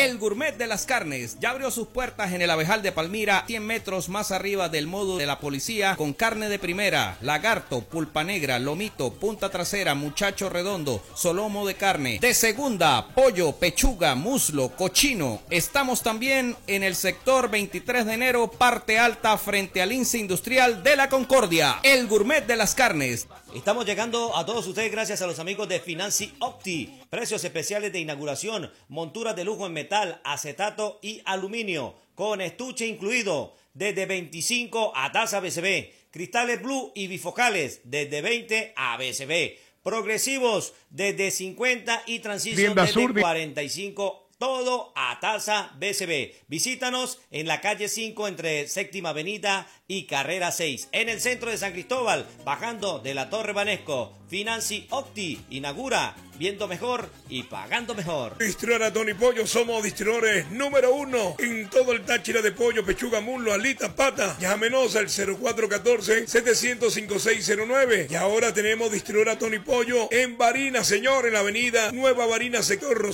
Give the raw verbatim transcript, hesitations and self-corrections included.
El Gourmet de las Carnes ya abrió sus puertas en el Abejal de Palmira, cien metros más arriba del módulo de la policía, con carne de primera, lagarto, pulpa negra, lomito, punta trasera, muchacho redondo, solomo de carne, de segunda, pollo, pechuga, muslo, cochino. Estamos también en el sector veintitrés de enero, parte alta, frente al Lince Industrial de la Concordia. El Gourmet de las Carnes. Estamos llegando a todos ustedes gracias a los amigos de Financi Opti. Precios especiales de inauguración, monturas de lujo en metal, acetato y aluminio, con estuche incluido, desde veinticinco a tasa B C B. Cristales Blue y bifocales, desde veinte a B C B. Progresivos, desde cincuenta y Transition desde cuarenta y cinco. Todo a tasa B C B. Visítanos en la calle cinco entre Séptima Avenida y Carrera seis. En el centro de San Cristóbal, bajando de la Torre Banesco. Financi Opti inaugura viendo mejor y pagando mejor. Distribuidora Tony Pollo, somos distribuidores número uno en todo el Táchira de pollo, pechuga, muslo, alita, pata. Llámenos al cero cuatro uno cuatro, siete cero cero, cinco seis cero nueve. Y ahora tenemos distribuidora Tony Pollo en Barinas, señor, en la avenida Nueva Barinas, sector